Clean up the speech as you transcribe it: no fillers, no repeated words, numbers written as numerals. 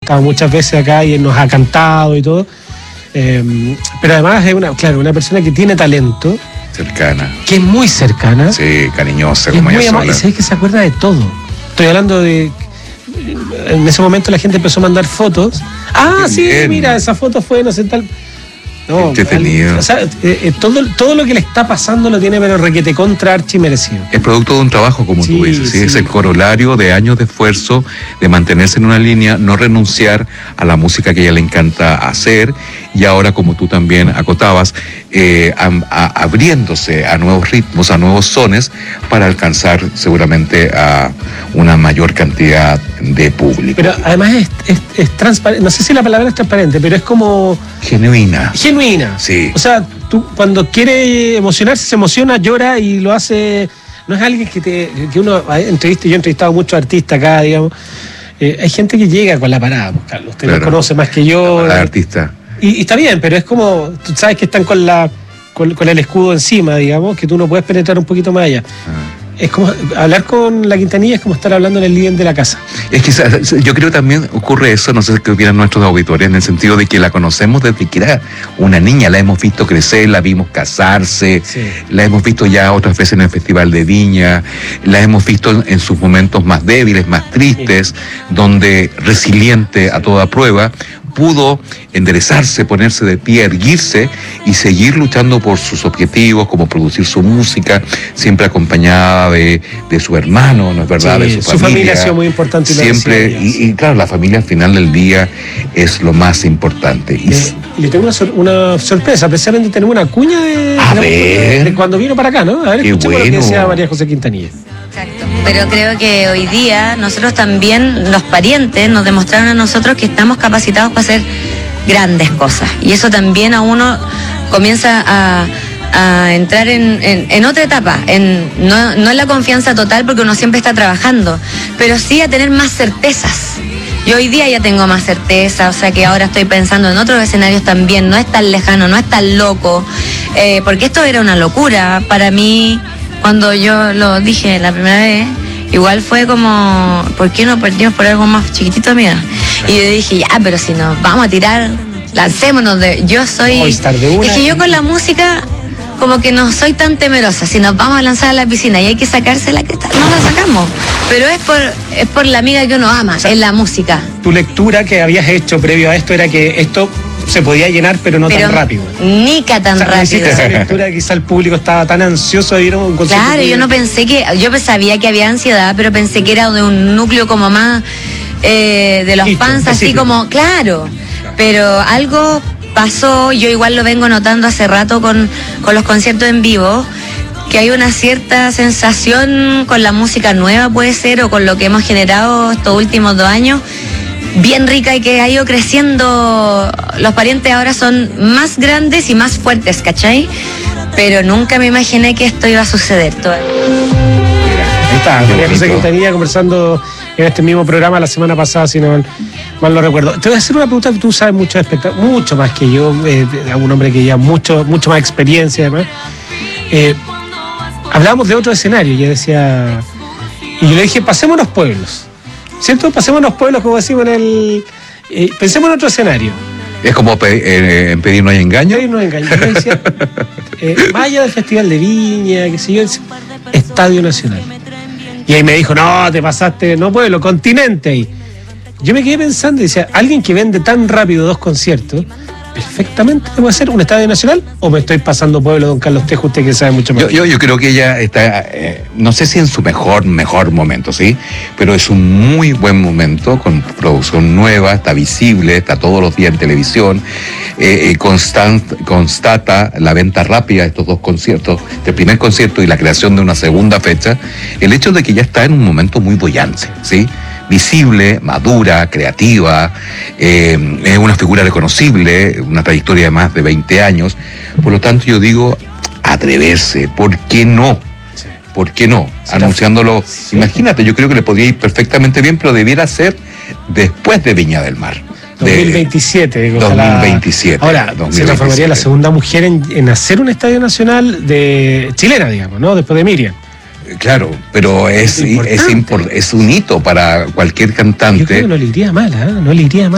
estado muchas veces acá y nos ha cantado y todo. Pero además es una persona que tiene talento. Cercana. Que es muy cercana. Sí, cariñosa, como ella sola. Y sabes que se acuerda de todo. Estoy hablando de... En ese momento la gente empezó a mandar fotos. Ah, sí, mira, esa foto fue no sé tal... No, o sea, todo lo que le está pasando lo tiene pero requete contra archi merecido. Es producto de un trabajo, como tú dices, ¿sí? Es el corolario de años de esfuerzo, de mantenerse en una línea, no renunciar a la música que a ella le encanta hacer, y ahora, como tú también acotabas, abriéndose a nuevos ritmos, a nuevos sones, para alcanzar seguramente a una mayor cantidad de público. Pero además es transparente, no sé si la palabra es transparente, pero es como... Genuina. Sí. O sea, tú cuando quiere emocionarse, se emociona, llora y lo hace... No es alguien que uno entreviste. Yo he entrevistado a muchos artistas acá, digamos. Hay gente que llega con la parada, pues, Carlos. Usted lo conoce más que yo. La artista. Y está bien, pero es como... Tú sabes que están con el escudo encima, digamos, que tú no puedes penetrar un poquito más allá. Es como hablar con la Quintanilla, es como estar hablando en el living de la casa. Es que yo creo que también ocurre eso, no sé qué opinan nuestros auditores, en el sentido de que la conocemos desde que era una niña, la hemos visto crecer, la vimos casarse, la hemos visto ya otras veces en el Festival de Viña, la hemos visto en sus momentos más débiles, más tristes, donde resiliente a toda prueba, pudo enderezarse, ponerse de pie, erguirse y seguir luchando por sus objetivos, como producir su música, siempre acompañada de su hermano, ¿no es verdad? De su familia ha sido muy importante. Siempre, y claro, la familia al final del día es lo más importante. Y le tengo una sorpresa, precisamente tenemos una cuña de cuando vino para acá, ¿no? A ver, escuchemos lo que decía María José Quintanilla. Exacto. Pero creo que hoy día nosotros también, los parientes, nos demostraron a nosotros que estamos capacitados para hacer grandes cosas. Y eso también a uno comienza a entrar en otra etapa, no en la confianza total, porque uno siempre está trabajando, pero sí a tener más certezas. Yo hoy día ya tengo más certeza, o sea que ahora estoy pensando en otros escenarios también, no es tan lejano, no es tan loco, porque esto era una locura para mí. Cuando yo lo dije la primera vez, igual fue como, ¿por qué no partimos por algo más chiquitito, amiga? Y yo dije, ya, pero si nos vamos a tirar, lancémonos. Yo soy... Es que yo con la música, como que no soy tan temerosa. Si nos vamos a lanzar a la piscina y hay que sacársela, no la sacamos. Pero es por la amiga que uno ama, o sea, es la música. Tu lectura que habías hecho previo a esto era que esto se podía llenar, pero no tan rápido. Nica tan rápido. Esa lectura, quizá el público estaba tan ansioso de ir a un concierto. Claro, yo no pensé yo sabía que había ansiedad, pero pensé que era de un núcleo como más de los fans, así como, claro. Pero algo pasó, yo igual lo vengo notando hace rato con los conciertos en vivo, que hay una cierta sensación con la música nueva, puede ser, o con lo que hemos generado estos últimos 2 años, bien rica y que ha ido creciendo. Los parientes ahora son más grandes y más fuertes, ¿cachai? Pero nunca me imaginé que esto iba a suceder. Ahí está, María José Quintanilla conversando en este mismo programa la semana pasada, si no mal lo recuerdo. Te voy a hacer una pregunta que tú sabes mucho de espectáculo, mucho más que yo, un hombre que lleva mucho más experiencia además. Hablábamos de otro escenario, yo decía, y yo le dije, pasemos los pueblos. ¿Cierto? Pasemos los pueblos, como decimos pensemos en otro escenario. Es como en Pedir no hay engaño. Pedir no hay engaño. Yo decía, más allá del Festival de Viña, qué sé yo, Estadio Nacional. Y ahí me dijo, no, te pasaste, no pueblo, continente. Y yo me quedé pensando y decía, alguien que vende tan rápido 2 conciertos, perfectamente puede ser un Estadio Nacional, o me estoy pasando pueblo, don Carlos Tejo, usted que sabe mucho más. Yo creo que ella está, no sé si en su mejor momento, ¿sí? Pero es un muy buen momento, con producción nueva, está visible, está todos los días en televisión, constata la venta rápida de estos 2 conciertos, del primer concierto y la creación de una segunda fecha, el hecho de que ya está en un momento muy boyante, ¿sí? Visible, madura, creativa, es una figura reconocible, una trayectoria de más de 20 años. Por lo tanto, yo digo, atreverse, ¿por qué no? ¿Por qué no? Sí, anunciándolo, sí. Imagínate, yo creo que le podría ir perfectamente bien, pero debiera ser después de Viña del Mar. 2027. 2027. Ahora, 2027. Se transformaría la segunda mujer en hacer un estadio nacional de chilena, digamos, ¿no? Después de Miriam. Claro, pero es un hito para cualquier cantante. Yo creo que no le iría mal, ¿eh? No le iría mal.